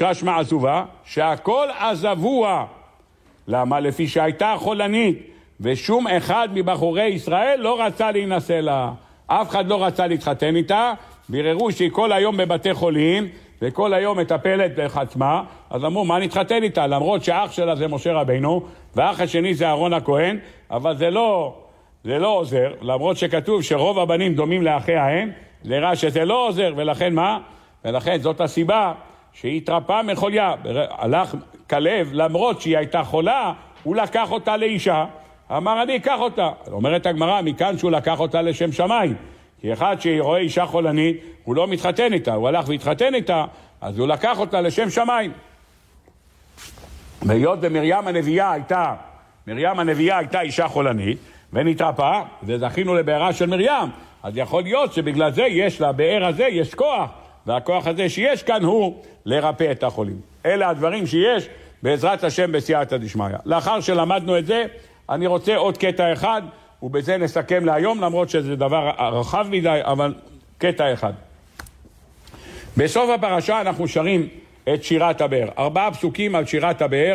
נקרא שמה עזובה, שהכל עזבוה. למה? לפי שהייתה חולנית, ושום אחד מבחורי ישראל לא רצה להינשא לה. אף אחד לא רצה להתחתן איתה, ביררו שהיא כל היום בבתי חולים, וכל היום מטפלת בעצמה, אז אמרו, מה נתחתן איתה? למרות שאח שלה זה משה רבינו, ואח השני זה אהרון הכהן, אבל זה לא עוזר, למרות שכתוב שרוב הבנים דומים לאחי האם, זה רע שזה לא עוזר, ולכן מה? ולכן זאת הסיבה שהיא התרפאה מחוליה. הלך כלב, למרות שהיא הייתה חולה, הוא לקח אותה לאישה, אמר אני אקח אותה. אומרת הגמרא, מכאן שהוא לקח אותה לשם שמיים, כי אחד שרואה אישה חולנית, הוא לא מתחתן איתה, הוא הלך והתחתן איתה, אז הוא לקח אותה לשם שמיים. והיות ומרים הנביאה הייתה אישה חולנית, ונתרפאה, וזכינו לבארה של מרים, אז יכול להיות שבגלל זה יש לבאר הזה, יש כוח, והכוח הזה שיש כאן הוא לרפא את החולים. אלה הדברים שיש בעזרת השם בסייעתא דשמיא. לאחר שלמדנו את זה, אני רוצה עוד קטע אחד, ובזה נסכם להיום, למרות שזה דבר רחב מדי, אבל קטע אחד. בסוף הפרשה אנחנו שרים את שירת הבאר. 4 פסוקים על שירת הבאר,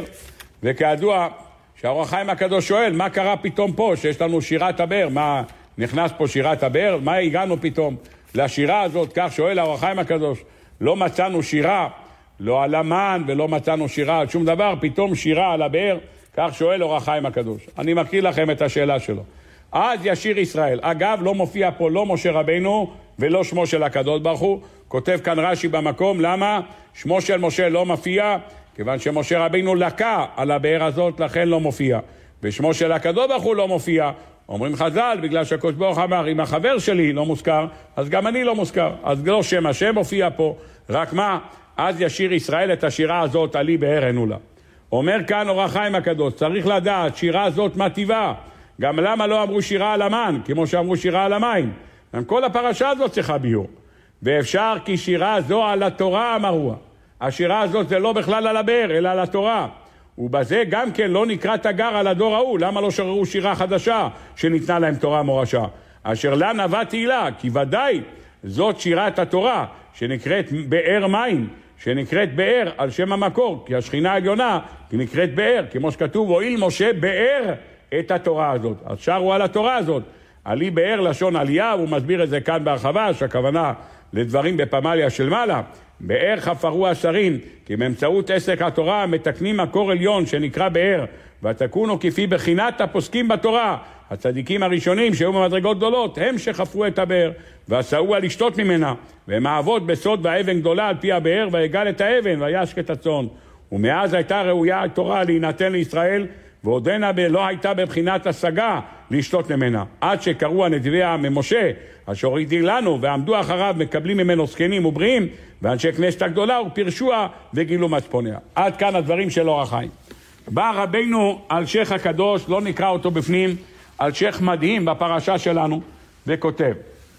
וכידוע שהאור החיים הקדוש שואל, מה קרה פתאום פה שיש לנו שירת הבאר? מה נכנס פה שירת הבאר? מה הגענו פתאום לשירה הזאת? כך שואל האור החיים הקדוש. לא מצאנו שירה, לא על המן ולא מצאנו שירה על שום דבר, פתאום שירה על הבאר, כך שואל אור החיים הקדוש. אני מקריא לכם את השאלה שלו. אז ישיר ישראל. אגב, לא מופיע פה לא משה רבינו ולא שמו של הקדוש ברוך הוא. כותב כאן רש"י במקום, למה? שמו של משה לא מופיע, כיוון שמשה רבינו לקה על הבאר הזאת, לכן לא מופיע. ושמו של הקדוש ברוך הוא לא מופיע. אומרים חז"ל, בגלל שהקדוש ברוך הוא אמר, אם החבר שלי לא מוזכר, אז גם אני לא מוזכר. אז לא שם השם מופיע פה. רק מה? אז ישיר ישראל את השירה הזאת, עלי באר ענו לה. אומר כאן אור החיים הקדוש, צריך לדעת, שירה הזאת מה טבעה. גם למה לא אמרו שירה על המן, כמו שאמרו שירה על המים. גם כל הפרשה הזאת צריכה ביור. ואפשר כי שירה זו על התורה אמרוה. השירה הזאת זה לא בכלל על הבאר, אלא על התורה. ובזה גם כן לא נקרא תגר על הדור ההוא. למה לא שררו שירה חדשה שניתנה להם תורה מורשה? אשר לה נבע תהילה, כי ודאי זאת שירת התורה, שנקראת באר מים, שנקראת באר על שם המקור, כי השכינה העליונה היא נקראת באר, כמו שכתוב, הואיל משה באר את התורה הזאת. אז שרו על התורה הזאת. עלי באר לשון עלייה, הוא מסביר את זה כאן בהרחבה, שהכוונה לדברים בפמליה של מעלה. באר חפרו השרים, כי באמצעות עסק התורה מתקנים מקור עליון שנקרא באר, ותקונו כפי בחינת הפוסקים בתורה. הצדיקים הראשונים שהיו במדרגות גדולות, הם שחפרו את הבאר, ועשאו על לשתות ממנה, והם אהבות בסוד והאבן גדולה על פי הבאר, והגל את האבן, וישק את הצאן. ומאז הייתה ראויה התורה להינתן לישראל, ועודנה לא הייתה בבחינת השגה לשתות ממנה. עד שקראו הנביאה ממשה, אשר הורידי לנו, ועמדו אחריו, מקבלים ממנו זקנים ובריאים, ואנשי כנסת הגדולה, ופרשוה וגילו מצפוניה. עד כאן הדברים של אור החיים. בא רבינו על שייך הקדוש, לא נקרא אותו בפנים, על שייך מדהים בפרשה שלנו, וכותב,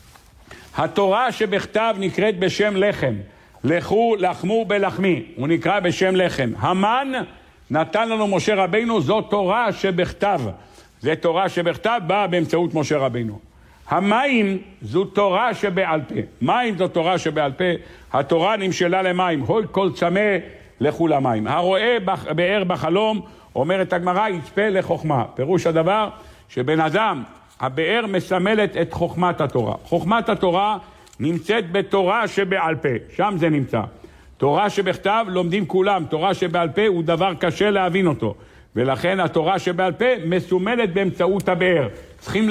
התורה שבכתב נקראת בשם לחם, לכו לחמו בלחמי, הוא נקרא בשם לחם. המן נתן לנו משה רבינו, זו תורה שבכתב, זה תורה שבכתב באה באמצעות משה רבינו. המים זו תורה שבעל פה, מים זו תורה שבעל פה, התורה נמשלה למים, כל צמא לכו למים. הרואה באר בחלום, אומרת הגמרא, יצפה לחוכמה. פירוש הדבר שבן אדם, הבאר מסמלת את חוכמת התורה. חוכמת התורה נמצאת בתורה שבעל פה, שם זה נמצא. תורה שבכתב לומדים כולם, תורה שבעל פה הוא דבר קשה להבין אותו. ולכן התורה שבעל פה מסומלת באמצעות הבאר. צריכים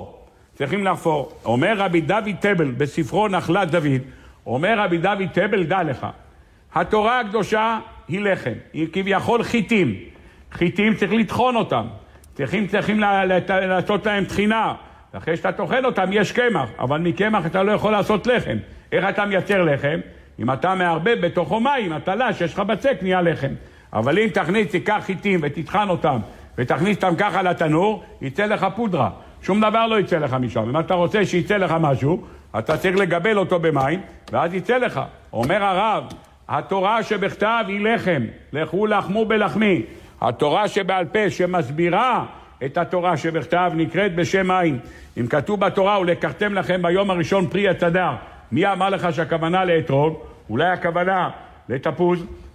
לחפור. אומר רבי דוד טבל בספרו נחלת דוד, אומר רבי דוד טבל, דע לך, התורה הקדושה היא לחם, היא כביכול חיטים. חיטים צריך לטחון אותם, צריכים לעשות להם תחינה. אחרי שאתה טוחן אותם יש קמח, אבל מקמח אתה לא יכול לעשות לחם. איך אתה מייצר לחם? אם אתה מערבב בתוכו מים, אתה יש לך בצק נהיה לחם. אבל אם תיקח חיטים ותטחן אותם, ותכניס אותם ככה לתנור, יצא לך פודרה. שום דבר לא יצא לך משם. אם אתה רוצה שיצא לך משהו, אתה צריך לגבל אותו במים, ואז יצא לך. אומר הרב, התורה שבכתב היא לחם, לכו לחמו בלחמי. התורה שבעל פה שמסבירה את התורה שבכתב נקראת בשם מים. אם כתוב בתורה, ולקחתם לכם ביום הראשון פרי עץ הדר, מי אמר לך שהכוונה לאתרוג? אולי הכוונה לתפוז?